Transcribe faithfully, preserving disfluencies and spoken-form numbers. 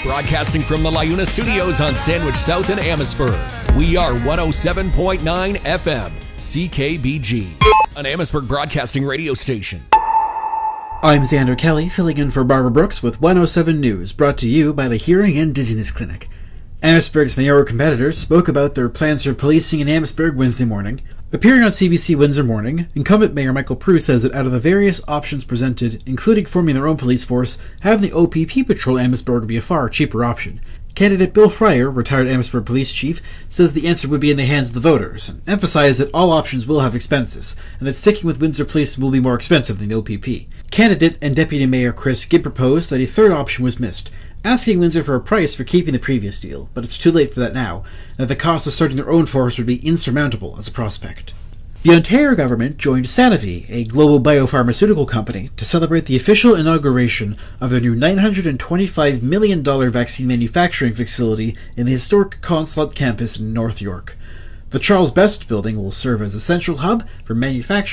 Broadcasting from the LiUNA Studios on Sandwich South in Amherstburg. We are one oh seven point nine F M, C K B G, an Amherstburg broadcasting radio station. I'm Xander Kelly, filling in for Barbara Brooks with one oh seven News, brought to you by the Hearing and Dizziness Clinic. Amherstburg's mayoral competitors spoke about their plans for policing in Amherstburg Wednesday morning. Appearing on C B C Windsor Morning, incumbent Mayor Michael Prue says that out of the various options presented, including forming their own police force, having the O P P patrol Amherstburg would be a far cheaper option. Candidate Bill Fryer, retired Amherstburg police chief, says the answer would be in the hands of the voters, and emphasized that all options will have expenses, and that sticking with Windsor Police will be more expensive than the O P P. Candidate and Deputy Mayor Chris Gibb proposed that a third option was missed, asking Windsor for a price for keeping the previous deal, but it's too late for that now, and that the cost of starting their own force would be insurmountable as a prospect. The Ontario government joined Sanofi, a global biopharmaceutical company, to celebrate the official inauguration of their new nine hundred twenty-five million dollars vaccine manufacturing facility in the historic Consulate campus in North York. The Charles Best building will serve as a central hub for manufacturing